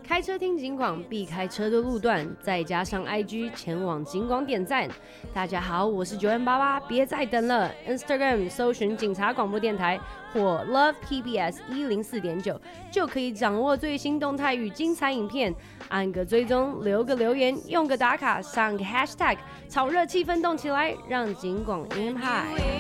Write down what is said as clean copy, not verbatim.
开车听警广，避开车的路段，再加上 IG 前往警广点赞。大家好，我是9N88，别再等了 ，Instagram 搜寻警察广播电台或 Love PBS 104.9，就可以掌握最新动态与精彩影片。按个追踪，留个留言，用个打卡，上个 Hashtag， 炒热气氛动起来，让警广 aim high。